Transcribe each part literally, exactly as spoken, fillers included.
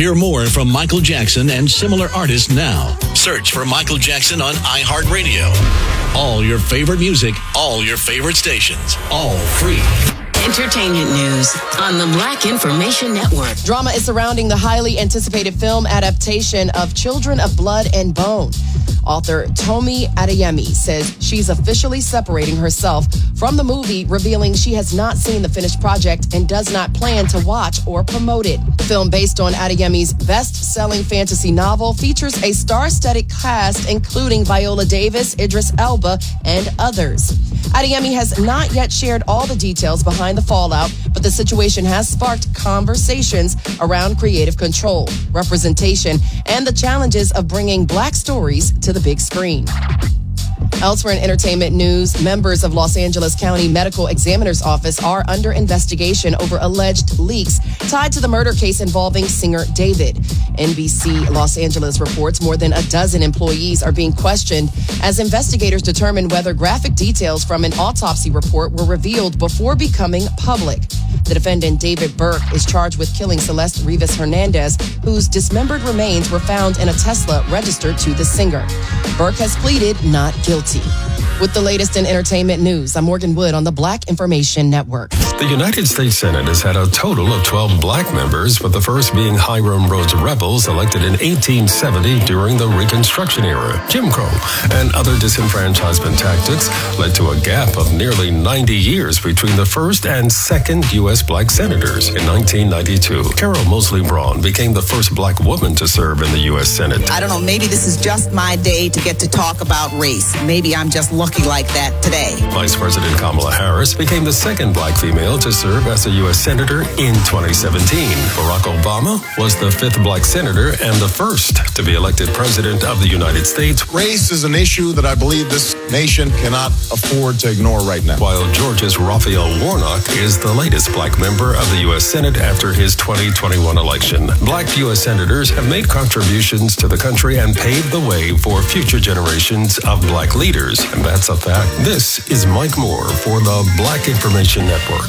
Hear more from Michael Jackson and similar artists now. Search for Michael Jackson on iHeartRadio. All your favorite music, all your favorite stations, all free. Entertainment news on the Black Information Network. Drama is surrounding the highly anticipated film adaptation of Children of Blood and Bone. Author Tomi Adeyemi says she's officially separating herself from the movie, revealing she has not seen the finished project and does not plan to watch or promote it. The film, based on Adeyemi's best-selling fantasy novel, features a star-studded cast including Viola Davis, Idris Elba, and others. Adeyemi has not yet shared all the details behind the fallout, but the situation has sparked conversations around creative control, representation, and the challenges of bringing Black stories to the big screen. Elsewhere in entertainment news, members of Los Angeles County Medical Examiner's Office are under investigation over alleged leaks tied to the murder case involving singer David. N B C Los Angeles reports more than a dozen employees are being questioned as investigators determine whether graphic details from an autopsy report were revealed before becoming public. The defendant, David Burke, is charged with killing Celeste Rivas Hernandez, whose dismembered remains were found in a Tesla registered to the singer. Burke has pleaded not guilty. With the latest in entertainment news, I'm Morgan Wood on the Black Information Network. The United States Senate has had a total of twelve Black members, with the first being Hiram Rhodes Rebels, elected in eighteen seventy during the Reconstruction era. Jim Crow and other disenfranchisement tactics led to a gap of nearly ninety years between the first and second U S Black senators. In nineteen ninety-two, Carol Moseley Braun became the first Black woman to serve in the U S Senate. I don't know, maybe this is just my day to get to talk about race. Maybe I'm just lucky like that today. Vice President Kamala Harris became the second Black female to serve as a U S Senator in twenty seventeen. Barack Obama was the fifth Black senator and the first to be elected President of the United States. Race is an issue that I believe this nation cannot afford to ignore right now. While Georgia's Raphael Warnock is the latest Black member of the U S Senate after his twenty twenty-one election. Black U S senators have made contributions to the country and paved the way for future generations of Black leaders. And that's a fact. This is Mike Moore for the Black Information Network.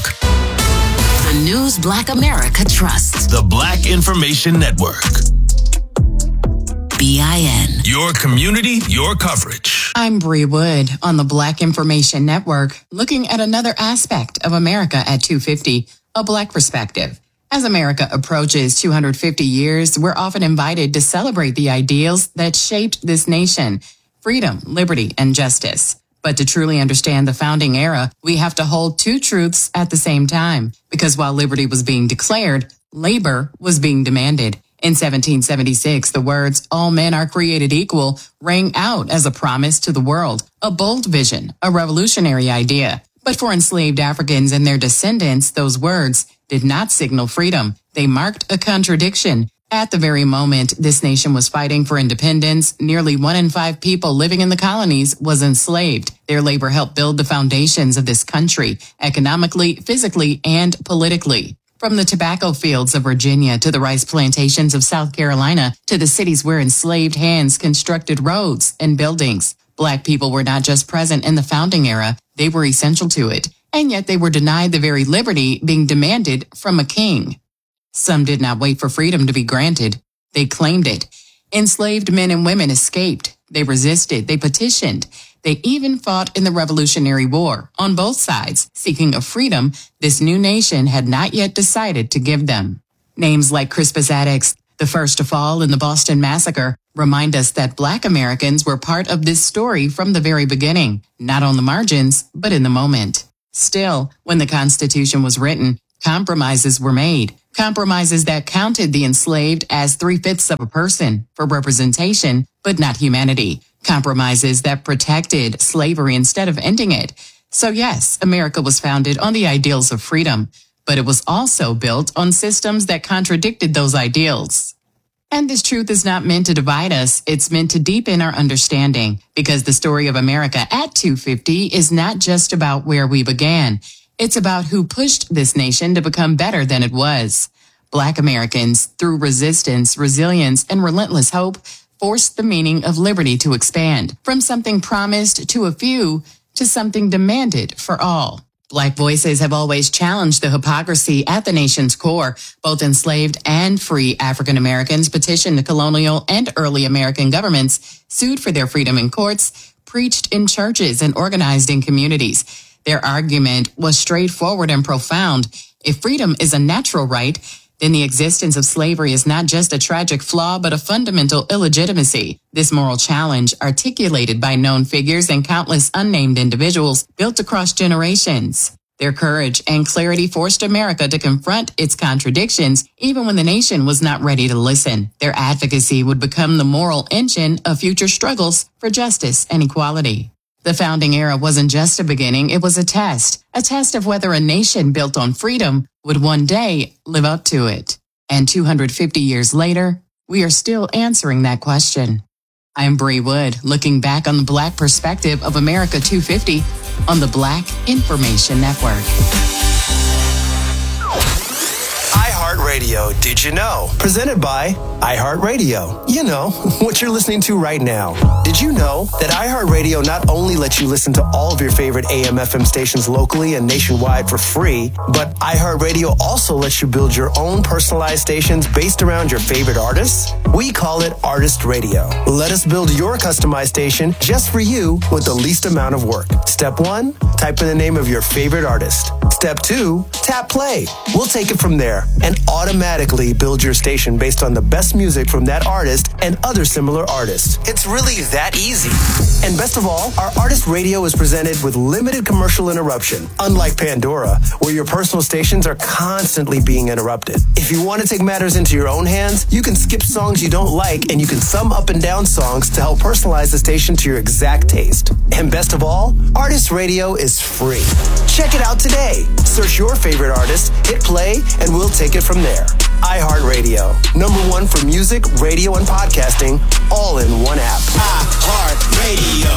The news Black America trusts. The Black Information Network. B I N. Your community, your coverage. I'm Bree Wood on the Black Information Network, looking at another aspect of America at two fifty, a Black perspective. As America approaches two hundred fifty years, we're often invited to celebrate the ideals that shaped this nation: freedom, liberty, and justice. But to truly understand the founding era, we have to hold two truths at the same time, because while liberty was being declared, labor was being demanded. In seventeen seventy-six, the words, "All men are created equal," rang out as a promise to the world, a bold vision, a revolutionary idea. But for enslaved Africans and their descendants, those words did not signal freedom. They marked a contradiction. At the very moment this nation was fighting for independence, nearly one in five people living in the colonies was enslaved. Their labor helped build the foundations of this country, economically, physically, and politically. From the tobacco fields of Virginia to the rice plantations of South Carolina to the cities where enslaved hands constructed roads and buildings, Black people were not just present in the founding era, they were essential to it. And yet they were denied the very liberty being demanded from a king. Some did not wait for freedom to be granted. They claimed it. Enslaved men and women escaped. They resisted. They petitioned. They even fought in the Revolutionary War on both sides, seeking a freedom this new nation had not yet decided to give them. Names like Crispus Attucks, the first to fall in the Boston Massacre, remind us that Black Americans were part of this story from the very beginning, not on the margins, but in the moment. Still, when the Constitution was written, compromises were made. Compromises that counted the enslaved as three-fifths of a person for representation, but not humanity. Compromises that protected slavery instead of ending it. So yes, America was founded on the ideals of freedom, but it was also built on systems that contradicted those ideals. And this truth is not meant to divide us, it's meant to deepen our understanding, because the story of America at two fifty is not just about where we began. It's about who pushed this nation to become better than it was. Black Americans, through resistance, resilience, and relentless hope, forced the meaning of liberty to expand from something promised to a few to something demanded for all. Black voices have always challenged the hypocrisy at the nation's core. Both enslaved and free African Americans petitioned colonial and early American governments, sued for their freedom in courts, preached in churches, and organized in communities. Their argument was straightforward and profound. If freedom is a natural right, then the existence of slavery is not just a tragic flaw, but a fundamental illegitimacy. This moral challenge, articulated by known figures and countless unnamed individuals, built across generations. Their courage and clarity forced America to confront its contradictions, even when the nation was not ready to listen. Their advocacy would become the moral engine of future struggles for justice and equality. The founding era wasn't just a beginning, it was a test, a test of whether a nation built on freedom would one day live up to it. And two hundred fifty years later, we are still answering that question. I'm Bree Wood, looking back on the Black perspective of America two fifty on the Black Information Network. iHeartRadio, did you know? Presented by iHeartRadio. You know, what you're listening to right now. Did you know that iHeartRadio not only lets you listen to all of your favorite A M F M stations locally and nationwide for free, but iHeartRadio also lets you build your own personalized stations based around your favorite artists? We call it Artist Radio. Let us build your customized station just for you with the least amount of work. Step one, type in the name of your favorite artist. Step two, tap play. We'll take it from there and automatically build your station based on the best music from that artist and other similar artists. It's really that easy. And best of all, our Artist Radio is presented with limited commercial interruption, unlike Pandora, where your personal stations are constantly being interrupted. If you want to take matters into your own hands, you can skip songs you don't like and you can sum up and down songs to help personalize the station to your exact taste. And best of all, Artist Radio is free. Check it out today. Search your favorite artist, hit play, and we'll take it from there. iHeartRadio, number one for music, radio, and podcasting, all in one app. iHeartRadio.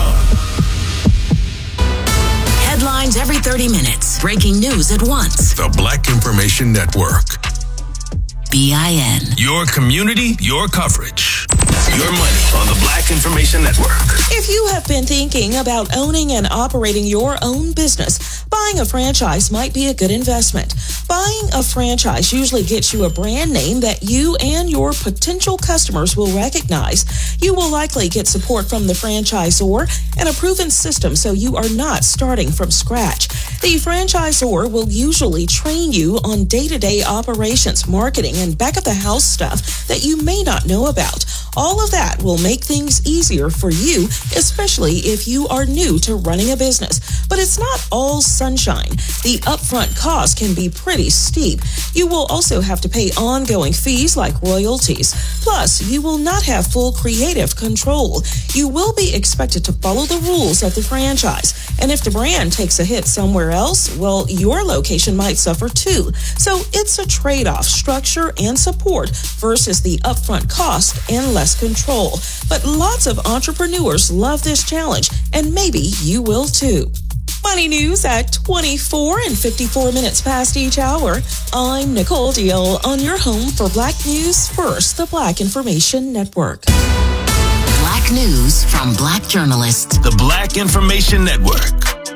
Headlines every thirty minutes. Breaking news at once. The Black Information Network. B I N. Your community, your coverage. Your money on the Black Information Network. If you have been thinking about owning and operating your own business, buying a franchise might be a good investment. Buying a franchise usually gets you a brand name that you and your potential customers will recognize. You will likely get support from the franchisor and a proven system so you are not starting from scratch. The franchisor will usually train you on day-to-day operations, marketing, and back-of-the-house stuff that you may not know about. All of that will make things easier for you, especially if you are new to running a business. But it's not all sunshine. The upfront cost can be pretty steep. You will also have to pay ongoing fees like royalties. Plus, you will not have full creative control. You will be expected to follow the rules of the franchise. And if the brand takes a hit somewhere else, well, your location might suffer too. So it's a trade-off, structure and support versus the upfront cost and less control. But lots of entrepreneurs love this challenge, and maybe you will too. Money news at twenty-four and fifty-four minutes past each hour. I'm Nicole Deal on your home for Black News First, the Black Information Network. Black news from Black journalists. The Black Information Network.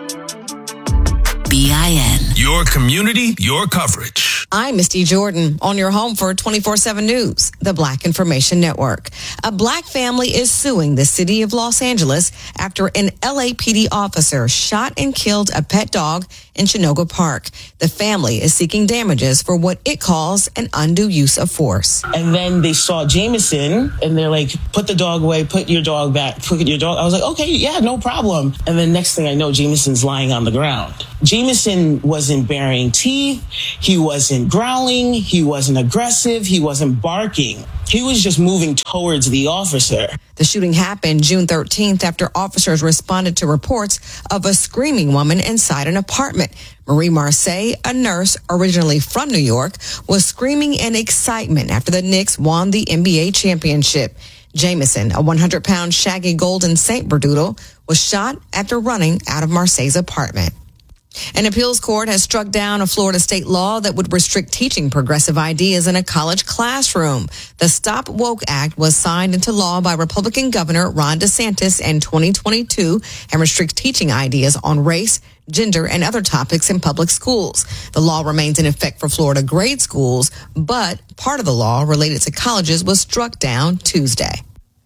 B I N. Your community, your coverage. I'm Misty Jordan on your home for twenty-four seven News, the Black Information Network. A black family is suing the city of Los Angeles after an L A P D officer shot and killed a pet dog in Chinoga Park. The family is seeking damages for what it calls an undue use of force. And then they saw Jameson and they're like, put the dog away, put your dog back, put your dog. I was like, okay, yeah, no problem. And then next thing I know, Jameson's lying on the ground. Jameson wasn't baring teeth. He wasn't growling. He wasn't aggressive. He wasn't barking. He was just moving towards the officer. The shooting happened June thirteenth after officers responded to reports of a screaming woman inside an apartment. Marie Marseille, a nurse originally from New York, was screaming in excitement after the Knicks won the N B A championship. Jameson, a one hundred pound shaggy golden Saint Berdoodle, was shot after running out of Marseille's apartment. An appeals court has struck down a Florida state law that would restrict teaching progressive ideas in a college classroom. The Stop Woke Act was signed into law by Republican Governor Ron DeSantis in twenty twenty-two and restricts teaching ideas on race, gender, and other topics in public schools. The law remains in effect for Florida grade schools, but part of the law related to colleges was struck down Tuesday.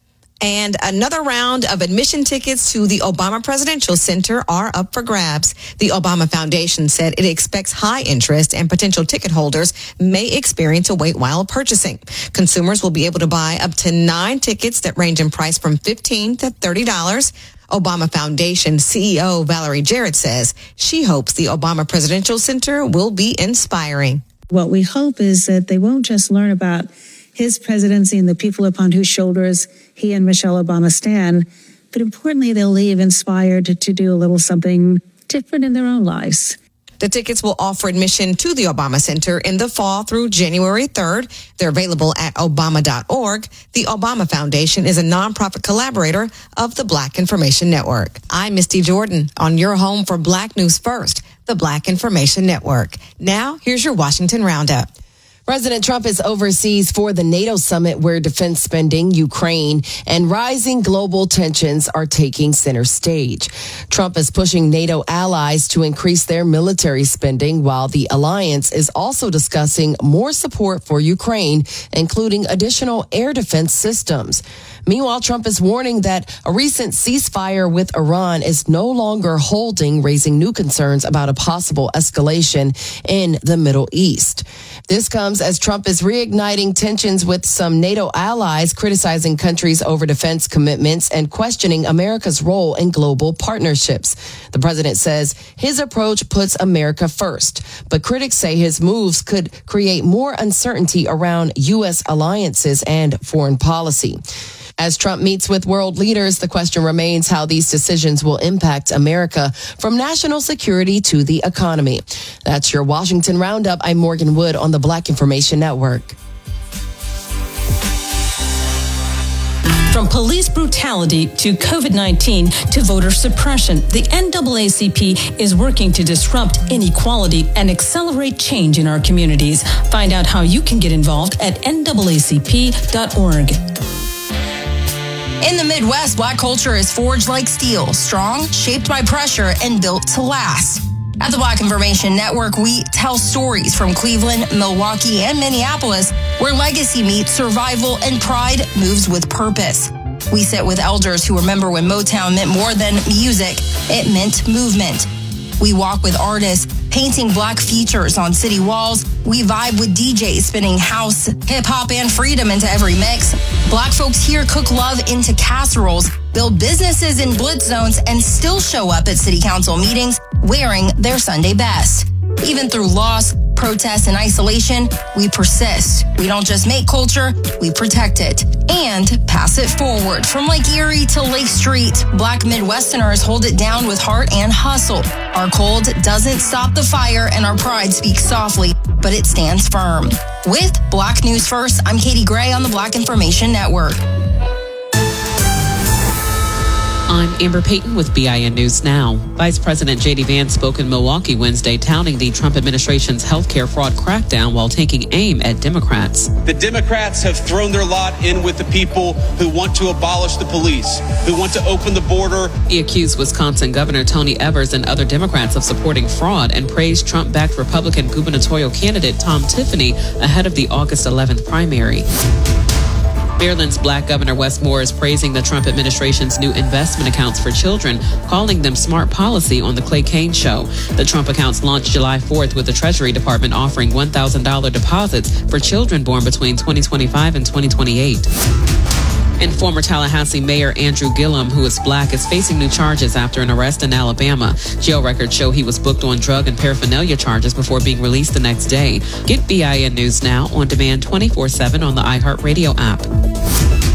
And another round of admission tickets to the Obama Presidential Center are up for grabs. The Obama Foundation said it expects high interest and potential ticket holders may experience a wait while purchasing. Consumers will be able to buy up to nine tickets that range in price from fifteen dollars to thirty dollars. Obama Foundation C E O Valerie Jarrett says she hopes the Obama Presidential Center will be inspiring. What we hope is that they won't just learn about his presidency and the people upon whose shoulders he and Michelle Obama stand, but importantly, they'll leave inspired to, to do a little something different in their own lives. The tickets will offer admission to the Obama Center in the fall through January third. They're available at obama dot org. The Obama Foundation is a nonprofit collaborator of the Black Information Network. I'm Misty Jordan on your home for Black News First, the Black Information Network. Now, here's your Washington Roundup. President Trump is overseas for the NATO summit where defense spending, Ukraine, and rising global tensions are taking center stage. Trump is pushing NATO allies to increase their military spending, while the alliance is also discussing more support for Ukraine, including additional air defense systems. Meanwhile, Trump is warning that a recent ceasefire with Iran is no longer holding, raising new concerns about a possible escalation in the Middle East. This comes as Trump is reigniting tensions with some NATO allies, criticizing countries over defense commitments and questioning America's role in global partnerships. The president says his approach puts America first, but critics say his moves could create more uncertainty around U S alliances and foreign policy. As Trump meets with world leaders, the question remains how these decisions will impact America, from national security to the economy. That's your Washington Roundup. I'm Morgan Wood on the Black Information Network. From police brutality to COVID nineteen to voter suppression, the N double A C P is working to disrupt inequality and accelerate change in our communities. Find out how you can get involved at N double A C P dot org. In the Midwest, Black culture is forged like steel, strong, shaped by pressure, and built to last. At the Black Information Network, we tell stories from Cleveland, Milwaukee, and Minneapolis, where legacy meets survival and pride moves with purpose. We sit with elders who remember when Motown meant more than music, it meant movement. We walk with artists, painting Black features on city walls. We vibe with D Js spinning house, hip-hop, and freedom into every mix. Black folks here cook love into casseroles, build businesses in blitz zones, and still show up at city council meetings wearing their Sunday best. Even through loss, protest, and isolation, we persist. We don't just make culture, we protect it and pass it forward. From Lake Erie to Lake Street, Black Midwesterners hold it down with heart and hustle. Our cold doesn't stop the fire, and our pride speaks softly, but it stands firm. With Black News First, I'm Katie Gray on the Black Information Network. I'm Amber Payton with B I N News Now. Vice President J D Vance spoke in Milwaukee Wednesday touting the Trump administration's healthcare fraud crackdown while taking aim at Democrats. The Democrats have thrown their lot in with the people who want to abolish the police, who want to open the border. He accused Wisconsin Governor Tony Evers and other Democrats of supporting fraud and praised Trump-backed Republican gubernatorial candidate Tom Tiffany ahead of the August eleventh primary. Maryland's Black Governor Wes Moore is praising the Trump administration's new investment accounts for children, calling them smart policy on the Clay Cane Show. The Trump accounts launched July fourth with the Treasury Department offering one thousand dollars deposits for children born between twenty twenty-five and twenty twenty-eight. And former Tallahassee Mayor Andrew Gillum, who is Black, is facing new charges after an arrest in Alabama. Jail records show he was booked on drug and paraphernalia charges before being released the next day. Get B I N News Now on demand twenty-four seven on the iHeartRadio app.